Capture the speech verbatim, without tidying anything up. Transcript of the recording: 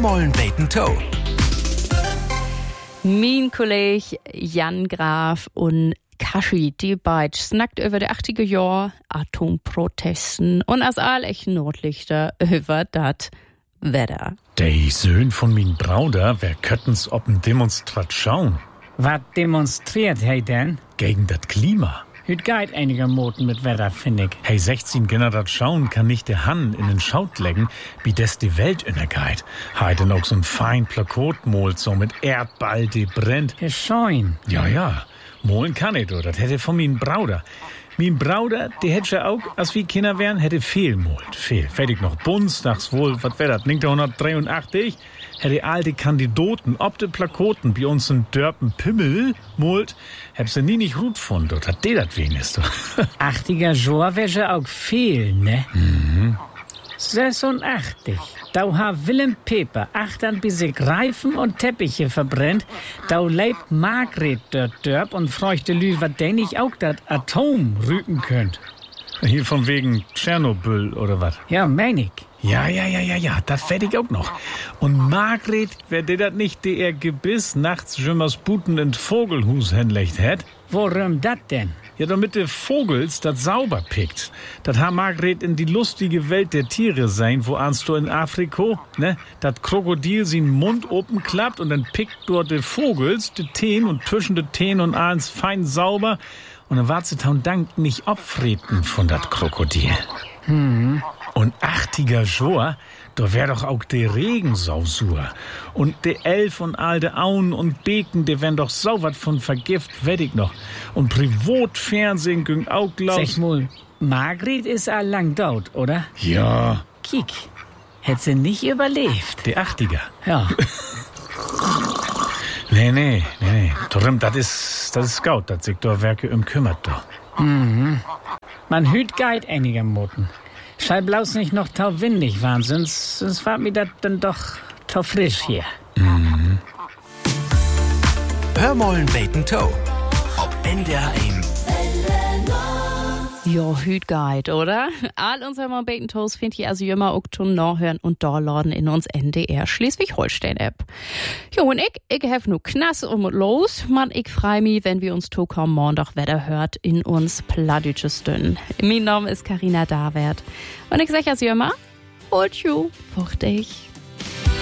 Hörmollen Bacon Toe. Mein Kollege Jan Graf und Kashi, die beiden snackt über die achtziger Jahre Atomprotesten und als all echt Nordlichter über das Wetter. Der Söhn von min Brauder, wer kötten's ob'n Demonstration? Was demonstriert hij denn? Gegen das Klima. Hüt geht einiger Moten mit Wetter, finde ich. Hey, sechzehn Generationen kann nicht der Hand in den Schaut legen, wie des die Welt innergeht. Heiden auch so ein fein Plakat malt, so mit Erdball, die brennt. Der Scheun. Ja, ja. Molen kann ich, das hätte von min Brauder. Min Brauder, die hätte ja auch, als wir Kinder wären, hätte viel malt. Viel. Fertig noch Bundestags wohl, was wär das, neunzehnhundertdreiundachtzig? Hätte all die Kandidaten ob de Plakaten bei uns in Dörpen Pimmel malt, hätt sie nie nicht gut von, dort hat die dat wenigstens. achtziger Jahre wäre auch viel, ne? Mhm. sechsundachtzig. Da ha Willem Peper achtern bis sich Reifen und Teppiche verbrennt. Da lebt Margret dort Dörp und freuchte Lü, wat denn ich auch dat Atom rücken könnt. Hier von wegen Tschernobyl oder was? Ja, mein ich. Ja, ja, ja, ja, ja, das fertig auch noch. Und Margret, wer der dat nicht der Gebiss nachts Jimmers Buten in Vogelhus hinlegt hätt? Worum dat denn? Ja, damit der Vogels dat sauber pickt. Dat ha Margret in die lustige Welt der Tiere sein, wo ahnst du in Afrika, ne? Dat Krokodil sin Mund open klappt und dann pickt dort der Vogels de Teen und zwischen de Teen und ahns fein sauber. Und dann wart sie taun Dank nicht abfreten von dat Krokodil. Hm. Und achtziger Jahre, da wär doch auch der Regensausur. Und de Elf und all de Auen und Beken, die wären doch so wat von Vergift, wett ich noch. Und Privatfernsehen ging auch, glaub Sag mal, Margret ist all lang tot, oder? Ja. Kiek, hätt sie nicht überlebt. Die achtziger. Ja. Nee, nee, nee, nee. Drum, das ist, das ist gut, dass sich da Werke um kümmert, doch. Mhm. Man hüt geit einiger Moten. Schall bloß nicht noch tau windig waren, sonst, sonst war mir das dann doch tau frisch hier. Mhm. Hörmollen Bacon Toe. Ob N D R eins. Ja, hüt geit, oder? All unsere Bacon Toast findet ihr also immer auch zum Nachhören und downloaden in uns N D R Schleswig-Holstein-App. Jo, und ich, ich hef nur Knass und los. Man, ich freu mich, wenn wir uns Tokam Montag Wetter hört in uns Pladütsches Dünn. Mein Name ist Carina Davert. Und ich sag also immer, holt you, fuchtig.